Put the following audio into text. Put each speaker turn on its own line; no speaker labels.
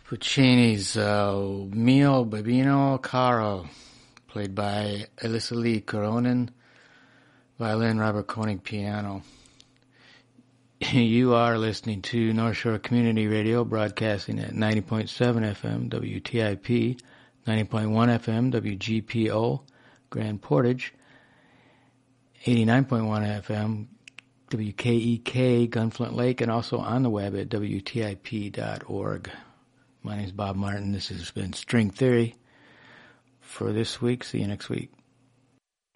Puccini's Mio Babino Caro, played by Elisa Lee Coronin, violin, Robert Koenig piano. You are listening to North Shore Community Radio, broadcasting at 90.7 FM WTIP, 90.1 FM WGPO, Grand Portage, 89.1 FM WKEK, Gunflint Lake, and also on the web at WTIP.org. My name is Bob Martin. This has been String Theory for this week. See you next week.